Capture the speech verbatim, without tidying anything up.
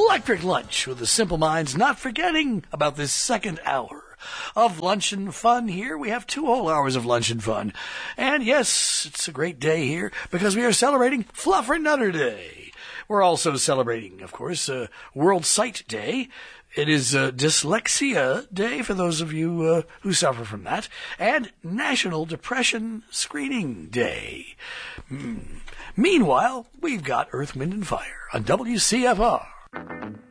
Electric Lunch with the Simple Minds, not forgetting about this second hour of lunch and fun here. We have two whole hours of lunch and fun. And yes, it's a great day here because we are celebrating Fluffer Nutter Day. We're also celebrating, of course, uh, World Sight Day. It is uh, Dyslexia Day for those of you uh, who suffer from that. And National Depression Screening Day. Mm. Meanwhile, we've got Earth, Wind, and Fire on W C F R.